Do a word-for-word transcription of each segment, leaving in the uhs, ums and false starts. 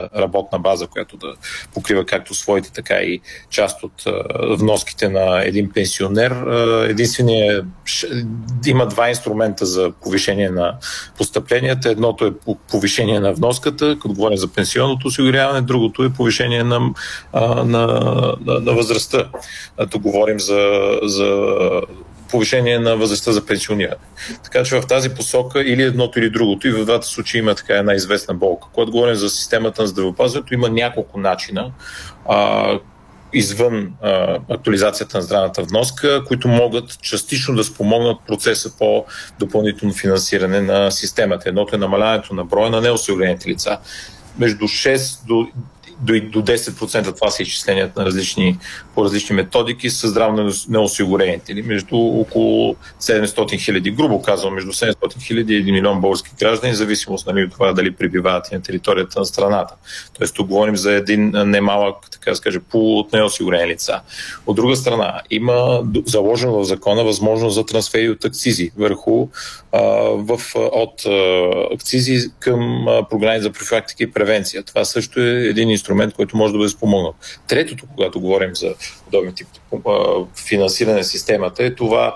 за работна база, която да покрива както своите, така и част от вноските на един пенсионер. Единственият има два инструмента за повишение на постъпленията. Едното е повишение на вноската, като говорим за пенсионното осигуряване, другото е повишение на, на, на, на възрастта. Тук говорим за, за повишение на възрастта за пенсиониране. Така че в тази посока или едното, или другото, и в двата случаи има така една известна болка. Когато говорим за системата на здравеопазването, има няколко начина а, извън а, актуализацията на здравната вноска, които могат частично да спомогнат процеса по допълнително финансиране на системата. Едното е намаляването на броя на неосигурените лица. Между шест до до десет процента това са изчисленията на различни, по различни методики са здравно неосигурените. Или между около седемстотин хиляди, грубо казвам, между седемстотин хиляди и един милион български граждани, в зависимост, нали, от това дали пребивават на територията на страната. Тоест тук говорим за един немалък, така да се каже, пул от неосигурени лица. От друга страна, има заложено в закона възможност за трансфери от акцизи върху а, в, от а, акцизи към а, програми за профилактика и превенция. Това също е един инструмент, който може да бъде спомогнат. Третото, когато говорим за подобен тип финансиране на системата, е това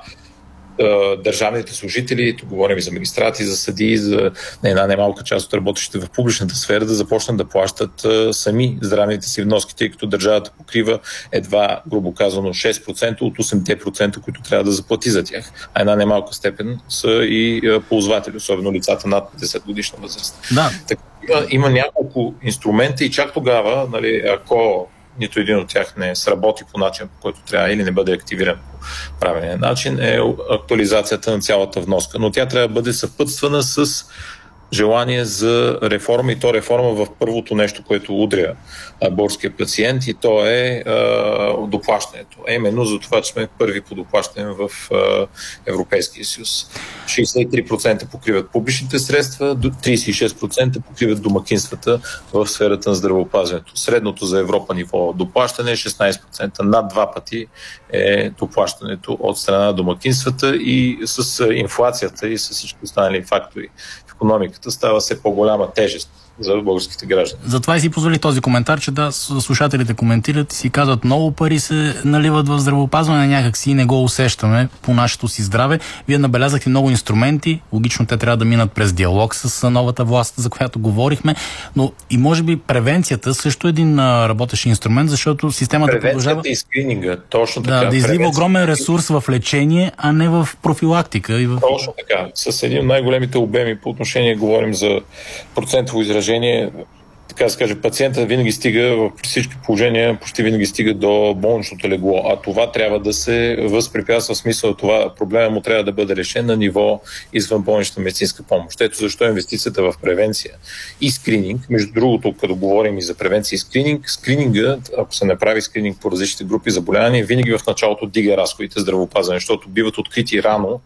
държавните служители, тук говорим и за магистрати, за съдии, за една немалка част от работещите в публичната сфера да започнат да плащат сами здравните си вноски, тъй като държавата покрива едва, грубо казано, шест процента от осем процента, които трябва да заплати за тях. А една немалка степен са и ползватели, особено лицата над петдесет годишна възраст. Да. Так, има, има няколко инструмента и чак тогава, нали, ако нито един от тях не сработи по начин, по който трябва, или не бъде активиран по правилен начин, е актуализацията на цялата вноска. Но тя трябва да бъде съпътствана с желание за реформа, и то реформа в първото нещо, което удря българския пациент, и то е а, доплащането. Е именно за това, че сме първи по доплащане в а, Европейския съюз. шейсет и три процента покриват публичните средства, трийсет и шест процента покриват домакинствата в сферата на здравеопазването. Средното за Европа ниво доплащане е шестнайсет процента. Над два пъти е доплащането от страна на домакинствата, и с инфлацията и с всички останали фактори икономиката става все по-голяма тежест за българските граждани. Затова и си позволи този коментар, че да, слушателите коментират и си казват, много пари се наливат в здравеопазване, някак си не го усещаме по нашето си здраве. Вие набелязахте много инструменти, логично те трябва да минат през диалог с новата власт, за която говорихме, но и може би превенцията също е един работещ инструмент, защото системата превенцията продължава... и скрининга, точно така. Да, да излива огромен ресурс в лечение, а не в профилактика. И в... Точно така. С един от най-големите обеми по отношение, говорим за процентово изражение, така да се каже, пациента винаги стига, в всички положения почти винаги стига до болничното легло, а това трябва да се възпрепятства, в смисъл това проблема му трябва да бъде решен на ниво извънболнична медицинска помощ. Ето защо инвестицията в превенция и скрининг, между другото, като говорим и за превенция и скрининг, скрининга, ако се направи скрининг по различните групи заболявания, винаги в началото дига разходите здравеопазване, защото биват открити рано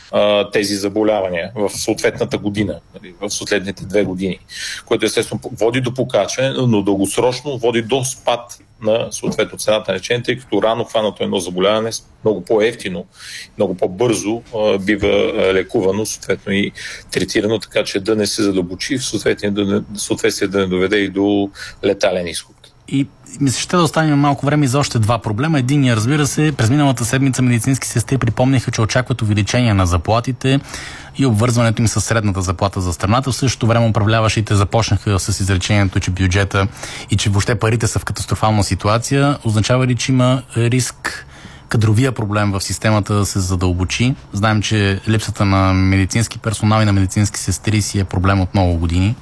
тези заболявания в съответната година, в съответните две години, което естествено води до покачване, но дългосрочно води до спад на съответно цената на лечение, тъй като рано хванато едно заболяване много по-евтино, много по-бързо бива лекувано, съответно и третирано, така че да не се задълбочи, в съответствие да не доведе и до летален изход. И мисля, ще да останем малко време и за още два проблема. Единият, разбира се, през миналата седмица медицински сестри припомниха, че очакват увеличение на заплатите и обвързването им с средната заплата за страната. В същото време управляващите започнаха с изречението, че бюджета и че въобще парите са в катастрофална ситуация. Означава ли, че има риск кадровия проблем в системата да се задълбочи? Знаем, че липсата на медицински персонал и на медицински сестри си е проблем от много години.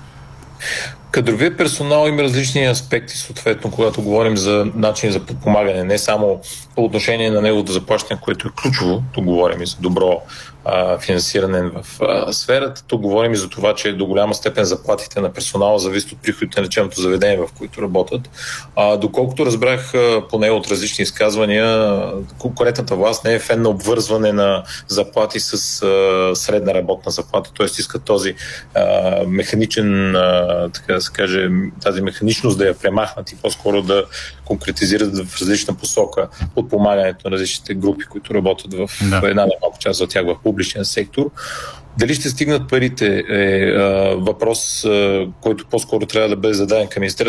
Кадровия персонал има различни аспекти, съответно, когато говорим за начин за подпомагане, не само по отношение на неговото заплащане, което е ключово, тук говорим и за добро а, финансиране в а, сферата, тук говорим и за това, че до голяма степен заплатите на персонала зависят от приходите на лечебното заведение, в които работят. А, доколкото разбрах а, поне от различни изказвания, конкурентната власт не е фен на обвързване на заплати с а, средна работна заплата, т.е. искат този а, механичен, а, така да се каже, тази механичност да я премахнат и по-скоро да конкретизират в различна посока подпомагането на различните групи, които работят в да. една немалка част от тях в публичен сектор. Дали ще стигнат парите е а, въпрос, а, който по-скоро трябва да бъде зададен към министерството.